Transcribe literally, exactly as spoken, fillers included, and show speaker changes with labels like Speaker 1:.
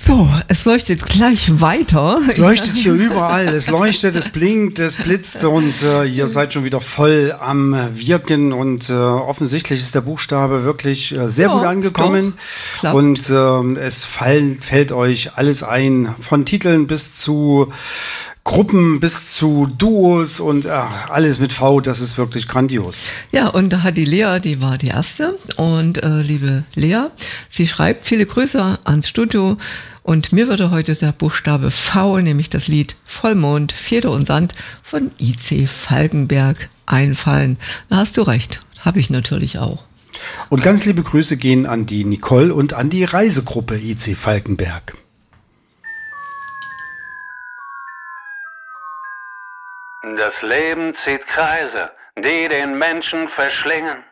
Speaker 1: So, es leuchtet gleich weiter.
Speaker 2: Es leuchtet hier überall, es leuchtet, es blinkt, es blitzt und äh, ihr seid schon wieder voll am Wirken und äh, offensichtlich ist der Buchstabe wirklich äh, sehr
Speaker 1: Ja,
Speaker 2: gut angekommen
Speaker 1: doch,
Speaker 2: und äh, es fall, fällt euch alles ein, von Titeln bis zu Gruppen bis zu Duos und ach, alles mit V, das ist wirklich grandios.
Speaker 1: Ja, und da hat die Lea, die war die erste. Und äh, liebe Lea, sie schreibt viele Grüße ans Studio. Und mir würde heute der Buchstabe V, nämlich das Lied Vollmond, Feder und Sand von I C Falkenberg einfallen. Da hast du recht, habe ich natürlich auch.
Speaker 2: Und ganz liebe Grüße gehen an die Nicole und an die Reisegruppe I C Falkenberg.
Speaker 3: Das Leben zieht Kreise, die den Menschen verschlingen.